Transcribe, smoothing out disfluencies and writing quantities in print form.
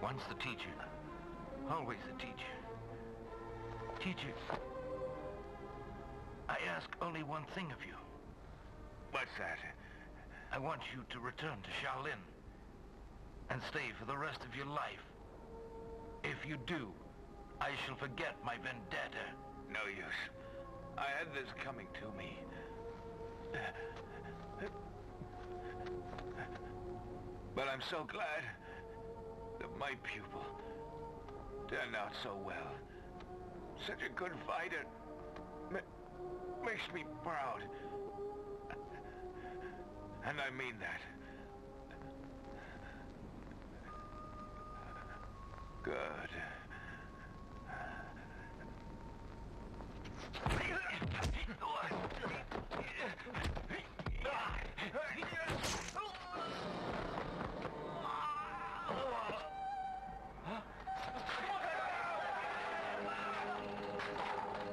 Once the teacher, always the teacher. Teacher, I ask only one thing of you. What's that? I want you to return to Shaolin and stay for the rest of your life. If you do, I shall forget my vendetta. No use. I had this coming to me. But I'm so glad that my pupil turned out so well. Such a good fighter. Makes me proud. And I mean that. Good.